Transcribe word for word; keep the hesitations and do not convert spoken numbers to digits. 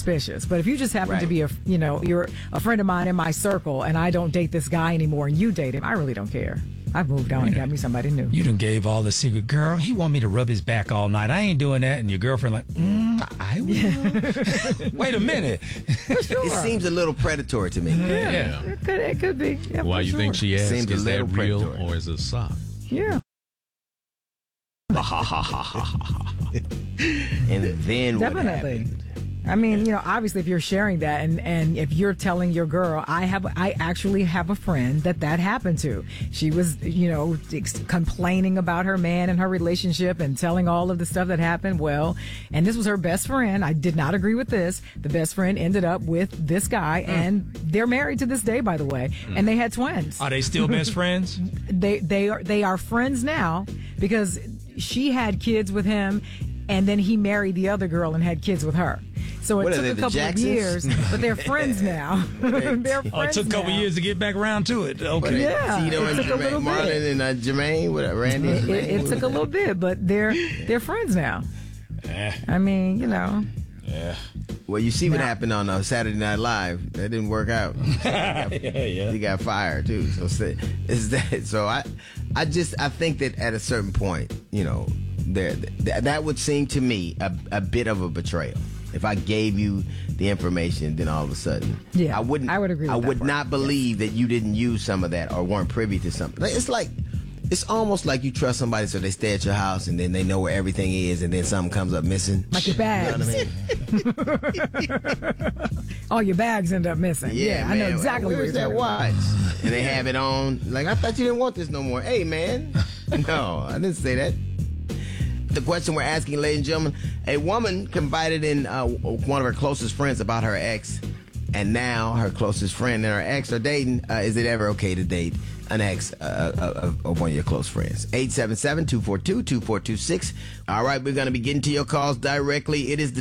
suspicious. But if you just happen Right. to be a, you know, you're a friend of mine in my circle, and I don't date this guy anymore, and you date him, I really don't care. I've moved on and got me somebody new. You done gave all the secret. Girl, he want me to rub his back all night. I ain't doing that. And your girlfriend like, mm, I will. Wait a minute. Sure. It seems a little predatory to me. Yeah, Yeah. It, could, it could be. Yeah, Why for you sure. think she asked? Seems a Is that little real predatory. or is it a sock? Yeah. And then what Definitely. happened? I mean, you know, obviously, if you're sharing that, and, and if you're telling your girl, I have, I actually have a friend that that happened to. She was, you know, ex- complaining about her man and her relationship, and telling all of the stuff that happened. Well, and this was her best friend. I did not agree with this. The best friend ended up with this guy, Mm. and they're married to this day, by the way. Mm. And they had twins. Are they still best friends? They they are they are friends now because she had kids with him, and then he married the other girl and had kids with her. So it What are took they, a the couple Jacksons? of years, but they're friends now. they're friends Oh, it took a couple now. years to get back around to it. What, Okay. Yeah, Tito it and took a little Jermaine, Marlon bit. and uh, Jermaine, what, Randy and It, Jermaine? it, it took a little bit, but they're they're friends now. I mean, you know, Yeah. Well, you see what Now- happened on uh, Saturday Night Live. That didn't work out. yeah, yeah. He got fired too. So say- is that? So I, I just I think that at a certain point, you know, there th- that would seem to me a, a bit of a betrayal. If I gave you the information, then all of a sudden, Yeah, I wouldn't. I would agree with I that would part. not believe that you didn't use some of that or weren't privy to something. Like, it's like. It's almost like you trust somebody so they stay at your house and then they know where everything is and then something comes up missing. like your bags. You know what I mean? All your bags end up missing. Yeah, I know man, exactly Where's what you're that talking watch? about. And they have it on. Like, I thought you didn't want this no more. Hey, man. No, I didn't say that. The question we're asking, ladies and gentlemen, a woman confided in uh, one of her closest friends about her ex, and now her closest friend and her ex are dating. Uh, is it ever okay to date an ex uh, of, of one of your close friends? eight seven seven, two four two, two four two six. All right, we're going to be getting to your calls directly. It is the